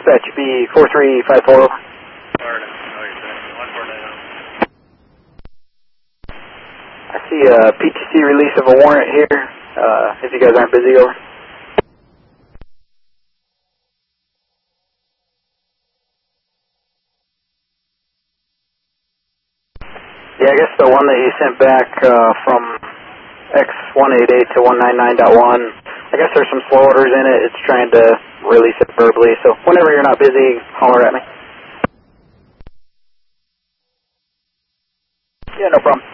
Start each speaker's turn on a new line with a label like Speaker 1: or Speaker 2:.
Speaker 1: Dispatch B 4354 over. I see a PTC release of a warrant here, if you guys aren't busy, over. Yeah, I guess the one that you sent back from X188 to 199.1, I guess there's some slow orders in it. It's trying to release it verbally, so whenever you're not busy, holler at me. Yeah, no problem.